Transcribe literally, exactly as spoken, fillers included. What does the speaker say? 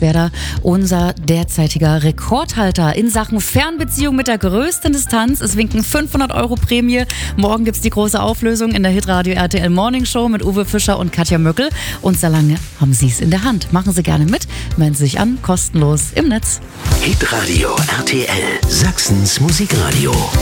Berder, unser derzeitiger Rekordhalter in Sachen Fernbeziehung mit der größten Distanz. Es winken fünfhundert Euro Prämie. Morgen gibt's die große Auflösung in der Hitradio R T L Morning Show mit Uwe Fischer und Katja Möckel. Und so lange haben Sie es in der Hand. Machen Sie gerne mit, melden Sie sich an, kostenlos im Netz. Hitradio R T L, Sachsens Musikradio.